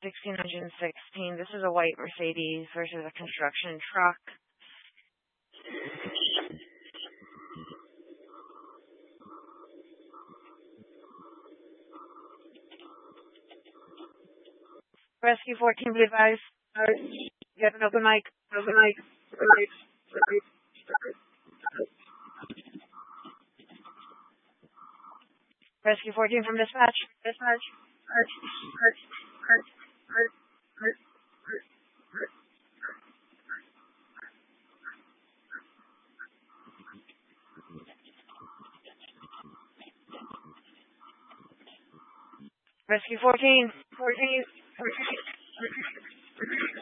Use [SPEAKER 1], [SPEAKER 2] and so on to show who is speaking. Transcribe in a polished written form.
[SPEAKER 1] 1616. This is a white Mercedes versus a construction truck. Rescue 14, be advised. You have an open mic. Open mic. Rescue 14 from dispatch. Dispatch. Rescue 14.